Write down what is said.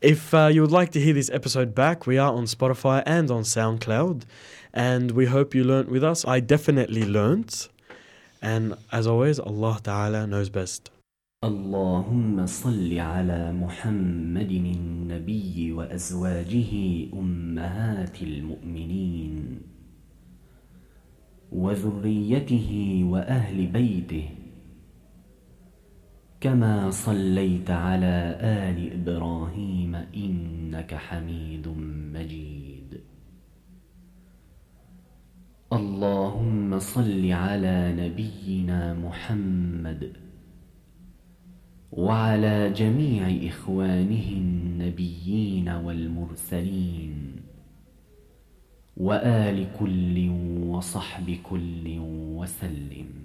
If you would like to hear this episode back, we are on Spotify and on SoundCloud, and we hope you learnt with us. I definitely learnt, and as always, Allah Ta'ala knows best. اللهم صل على محمد النبي وأزواجه أمهات المؤمنين وذريته وأهل بيته كما صليت على آل إبراهيم إنك حميد مجيد. اللهم صل على نبينا محمد وعلى جميع إخوانه النبيين والمرسلين وآل كل وصحب كل وسلم.